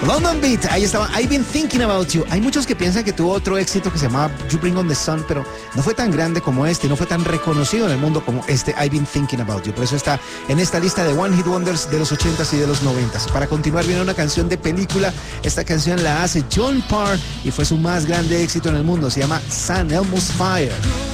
London Beat, ahí estaba, I've Been Thinking About You. Hay muchos que piensan que tuvo otro éxito que se llamaba You Bring On The Sun, pero no fue tan grande como este, no fue tan reconocido en el mundo como este I've Been Thinking About You. Por eso está en esta lista de One Hit Wonders de los 80s y de los 90s. Para continuar, viene una canción de película. Esta canción la hace John Parr y fue su más grande éxito en el mundo. Se llama St. Elmo's Fire.